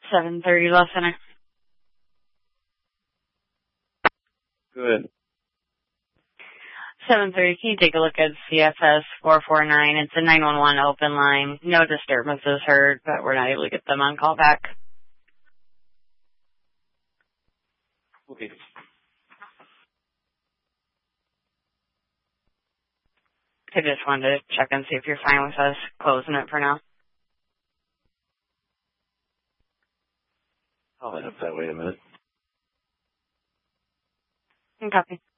7:30 Love Center. Good. 7:30. Can you take a look at CFS 449? It's a 911 open line. No disturbances heard, but we're not able to get them on call back. Okay. I just wanted to check and see if you're fine with us closing it for now. I'll end up that way in a minute. Copy.